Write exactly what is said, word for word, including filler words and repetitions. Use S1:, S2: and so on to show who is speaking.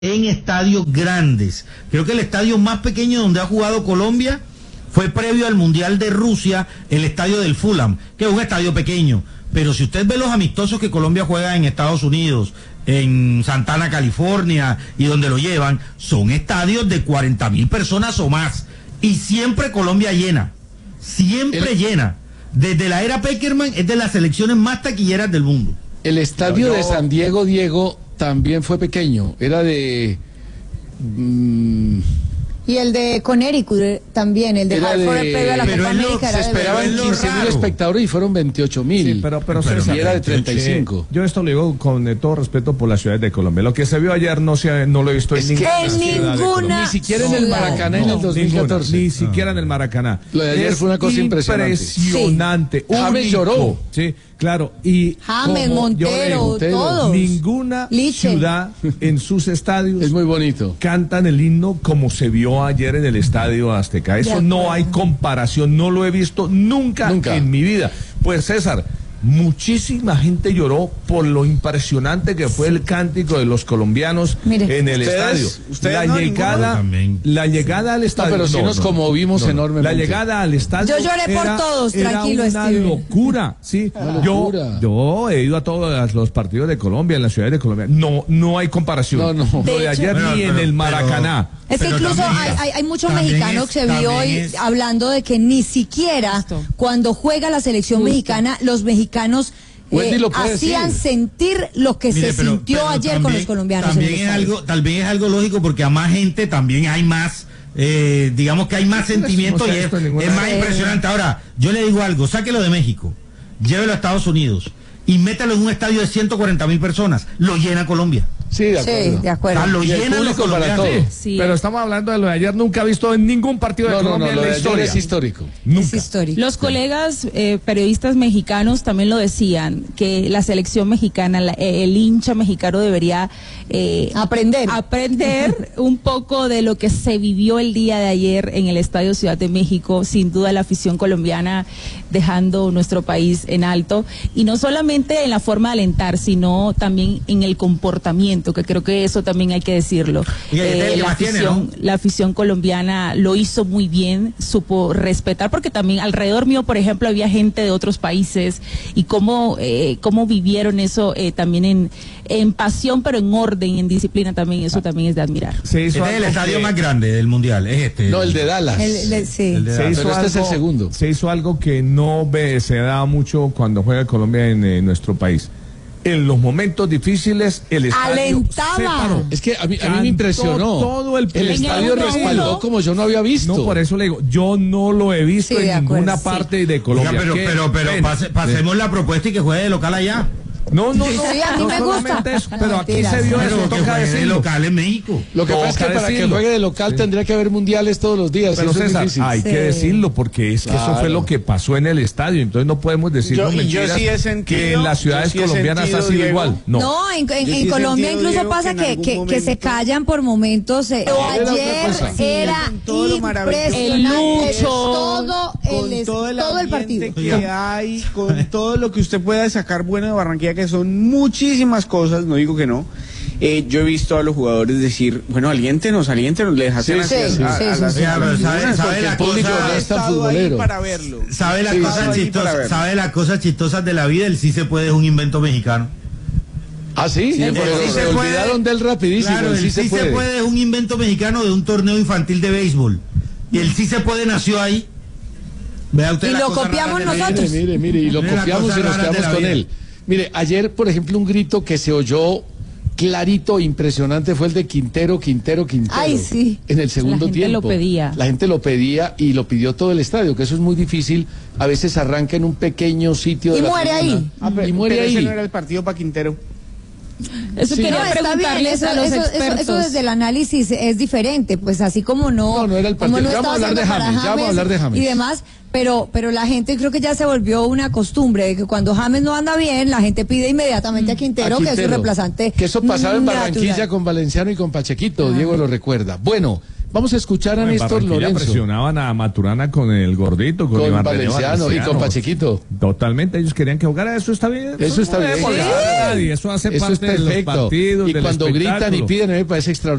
S1: en estadios grandes. Creo que el estadio más pequeño donde ha jugado Colombia fue previo al Mundial de Rusia, el estadio del Fulham, que es un estadio pequeño. Pero si usted ve los amistosos que Colombia juega en Estados Unidos, en Santana, California, y donde lo llevan, son estadios de cuarenta mil personas o más. Y siempre Colombia llena, siempre el... llena. Desde la era Peckerman es de las selecciones más taquilleras del mundo.
S2: El estadio
S3: yo...
S2: de San Diego, Diego, también fue pequeño, era de... Mmm...
S4: Y el de Connecticut también, el de Hartford previo a la Copa América.
S2: Se esperaban quince mil espectadores y fueron veintiocho mil.
S3: Sí, pero, pero, pero
S2: y era de treinta y cinco.
S3: Yo esto lo digo con eh, todo respeto por las ciudades de Colombia. Lo que se vio ayer no se no lo he visto
S4: es
S3: en ninguna,
S4: en ninguna
S2: Ni siquiera en el Maracaná no, en el dos mil catorce.
S3: Ninguna, ni siquiera en el Maracaná.
S2: Lo de ayer es fue una cosa impresionante.
S3: Impresionante.
S2: Sí. James lloró.
S3: Sí, claro. Y
S4: James, Montero,
S3: Montero,
S4: todos.
S3: Ninguna
S4: Liche.
S3: ciudad en sus estadios
S2: es muy bonito.
S3: Cantan el himno como se vio ayer en el Estadio Azteca. Eso no hay comparación, no lo he visto nunca, nunca en mi vida. Pues César, muchísima gente lloró por lo impresionante que fue el cántico de los colombianos Mire. en el
S5: ¿Ustedes,
S3: estadio.
S5: ustedes
S3: la
S5: no,
S3: llegada, la llegada al estadio.
S2: No, pero sí no, nos no, conmovimos no, no. enormemente.
S3: La llegada al estadio.
S4: Yo lloré por
S3: era,
S4: todos,
S3: era
S4: tranquilo,
S3: una
S4: Steven.
S3: locura, sí.
S2: Una
S3: yo,
S2: locura.
S3: yo he ido a todos los partidos de Colombia, en las ciudades de Colombia. No, no hay comparación.
S2: No, no.
S3: Lo de, de ayer
S1: pero,
S3: ni
S1: pero,
S3: en el Maracaná.
S4: Pero, es que
S1: Pero
S4: incluso
S1: también,
S4: hay, hay, hay muchos mexicanos
S1: es,
S4: que se vio hoy
S1: es...
S4: hablando de que ni siquiera Justo. cuando juega la selección Justo. mexicana, los mexicanos eh, hacían decir. sentir lo que Mire, se pero, sintió pero ayer
S1: también,
S4: con los colombianos.
S1: También es algo, también es algo lógico porque a más gente también hay más, eh, digamos que hay más sentimiento y es, es más impresionante. Ahora, yo le digo algo, sáquelo de México, llévelo a Estados Unidos y métalo en un estadio de ciento cuarenta mil personas, lo llena Colombia.
S2: Sí, de acuerdo.
S4: Sí, de acuerdo.
S1: O sea, lo llenan los
S2: para todo.
S3: Sí. Pero estamos hablando de lo de ayer, nunca he visto en ningún partido de
S2: no,
S3: Colombia
S2: no, no,
S3: en la historia.
S2: Es histórico.
S3: Nunca.
S4: Es histórico.
S6: Los colegas eh, periodistas mexicanos también lo decían, que la selección mexicana, la, el hincha mexicano debería eh,
S4: aprender.
S6: Aprender un poco de lo que se vivió el día de ayer en el Estadio Ciudad de México. Sin duda la afición colombiana dejando nuestro país en alto. Y no solamente en la forma de alentar, sino también en el comportamiento, que creo que eso también hay que decirlo. Eh, la, afición, tiene, ¿no? la afición colombiana lo hizo muy bien, supo respetar, porque también alrededor mío, por ejemplo, había gente de otros países y cómo, eh, cómo vivieron eso eh, también en, en pasión, pero en orden, en disciplina también, eso también es de admirar.
S1: Se hizo este es el estadio que... más grande del mundial, es este.
S2: No, el de Dallas.
S4: El, el, sí.
S3: el de Dallas. Se hizo pero algo, este es el segundo. Se hizo algo que no ve, se da mucho cuando juega Colombia en, en nuestro país. En los momentos difíciles el estadio
S4: alentaba.
S3: Se paró.
S2: Es que a mí, a mí me impresionó.
S3: Todo el,
S2: el estadio respaldó como yo no había visto.
S3: No, por eso le digo, yo no lo he visto sí, en ninguna acuerdo, parte sí. de Colombia.
S1: Oiga, pero,
S3: ¿Qué?
S1: pero, pero, pero pase, pasemos la propuesta y que juegue de local allá.
S3: No, no, no.
S4: Sí, a mí
S3: no
S4: me gusta.
S3: Eso, pero aquí Mentiras. se vio
S1: pero
S3: eso,
S1: que
S3: toca
S1: juegue de local en México.
S2: Lo que
S3: toca
S2: pasa es que para
S3: decirlo.
S2: que juegue de local sí. tendría que haber mundiales todos los días.
S3: Pero
S2: eso
S3: César,
S2: es
S3: hay
S4: sí.
S3: que decirlo porque es que
S2: claro.
S3: eso fue lo que pasó en el estadio. Entonces no podemos decir
S5: yo,
S3: mentiras
S5: yo sí he sentido,
S3: que en las ciudades
S5: sí
S3: colombianas
S5: sentido,
S3: ha sido
S5: Diego,
S3: igual. No,
S4: no en, en, en
S5: sí
S4: Colombia
S5: sentido,
S4: incluso
S5: Diego,
S4: pasa que, que,
S5: momento,
S4: que se callan por momentos. Eh,
S2: ah,
S4: ayer
S2: sí.
S4: era
S5: todo
S4: impresionante todo
S5: el,
S4: el,
S5: todo el,
S4: todo el partido.
S5: que hay, con todo lo que usted pueda sacar bueno de Barranquilla, que son muchísimas cosas, no digo que no. Eh, yo he visto a los jugadores decir, bueno, aliéntenos, aliéntenos, les hacen
S4: sí,
S5: así
S4: sí,
S5: a,
S4: sí,
S5: a, a
S4: sí,
S5: las
S4: sí,
S1: sabe, sabe, sabe la cosa,
S2: está futbolero.
S5: para verlo.
S1: Sabe la
S5: sí,
S1: cosa chistosa, sabe las cosas chistosas de la vida, el sí se puede es un invento mexicano.
S2: Ah, sí, sí,
S1: el
S2: pero
S1: sí
S2: se,
S1: se
S2: olvidaron del rapidísimo.
S1: Claro, el, el sí,
S2: sí
S1: se,
S2: puede.
S1: se puede es un invento mexicano de un torneo infantil de béisbol. Y el sí se puede nació ahí. Vea usted
S4: y lo copiamos nosotros.
S2: Mire, mire, mire, y lo
S1: mire
S2: copiamos y nos quedamos con él. Mire, ayer, por ejemplo, un grito que se oyó clarito, impresionante, fue el de Quintero, Quintero, Quintero.
S4: Ay, sí.
S2: En el segundo
S6: La gente
S2: tiempo.
S6: lo pedía.
S2: La gente lo pedía y lo pidió todo el estadio, que eso es muy difícil. A veces arranca en un pequeño sitio.
S4: Y
S2: de
S4: muere
S2: la
S4: ahí.
S5: Ah, pero,
S2: y muere
S5: pero
S2: ahí.
S5: ese no era el partido para Quintero.
S6: Eso
S4: sí,
S6: quería
S4: no, está bien, eso,
S6: a los
S4: eso,
S6: expertos.
S4: eso, eso desde el análisis es diferente, pues así como no,
S2: no, no era el partido.
S4: como no
S2: ya vamos a hablar de James,
S4: James,
S2: ya vamos a hablar de James
S4: y demás, pero pero la gente creo que ya se volvió una costumbre de que cuando James no anda bien, la gente pide inmediatamente a Quintero,
S2: a Quintero
S4: que es su reemplazante.
S2: Que eso pasaba en Barranquilla
S4: natural.
S2: con Valenciano y con Pachequito, ah. Diego lo recuerda. Bueno, Vamos a escuchar a no, Néstor Lorenzo.
S3: Presionaban a Maturana con el gordito, con, con Iván
S2: Valenciano, Valenciano y con Pachequito.
S3: Totalmente, ellos querían que jugara, eso está bien.
S2: Eso, eso está bien.
S3: Sí. Nadie, eso hace
S2: eso
S3: parte
S2: es perfecto.
S3: de los partidos.
S2: Y cuando gritan y piden, a mí me parece extraordinario.